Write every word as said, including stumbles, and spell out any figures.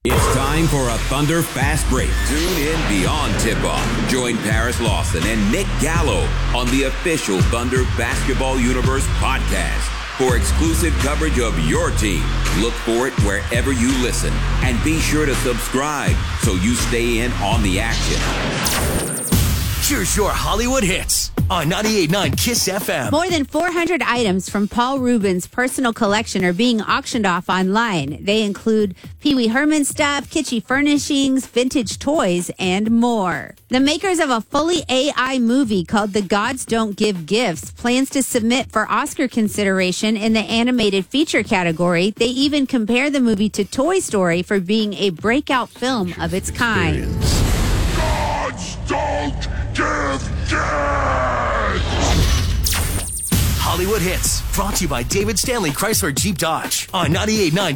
It's time for a Thunder Fast Break. Tune in beyond tip-off. Join Paris Lawson and Nick Gallo on the official Thunder Basketball Universe podcast for exclusive coverage of your team. Look for it wherever you listen. And be sure to subscribe so you stay in on the action. Here's your Hollywood hits on ninety-eight point nine KISS F M. More than four hundred items from Paul Rubens' personal collection are being auctioned off online. They include Pee Wee Herman stuff, kitschy furnishings, vintage toys, and more. The makers of a fully A I movie called The Gods Don't Give Gifts plans to submit for Oscar consideration in the animated feature category. They even compare the movie to Toy Story for being a breakout film of its kind. Gods don't give gifts! Hollywood hits brought to you by David Stanley Chrysler Jeep Dodge on ninety-eight point nine